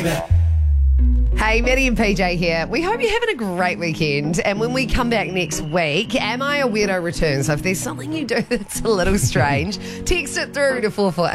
baby. Hey, Maddie and PJ here. We hope you're having a great weekend. And when we come back next week, Am I a Weirdo returns. So if there's something you do that's a little strange, text it through to 448.